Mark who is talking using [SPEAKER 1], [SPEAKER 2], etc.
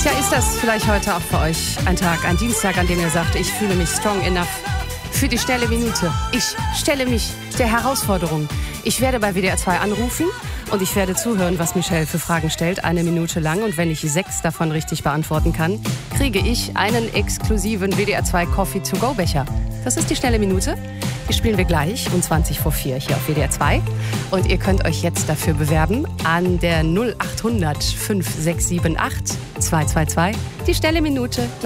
[SPEAKER 1] Tja, ist das vielleicht heute auch für euch ein Tag, ein Dienstag, an dem ihr sagt, ich fühle mich strong enough für die schnelle Minute. Ich stelle mich der Herausforderung. Ich werde bei WDR 2 anrufen und ich werde zuhören, was Michelle für Fragen stellt, 1 Minute lang. Und wenn ich 6 davon richtig beantworten kann, kriege ich einen exklusiven WDR 2 Coffee-to-go-Becher. Das ist die schnelle Minute. Die spielen wir gleich um 20 vor 4 hier auf WDR 2. Und ihr könnt euch jetzt dafür bewerben an der 0800 5678 222. Die schnelle Minute.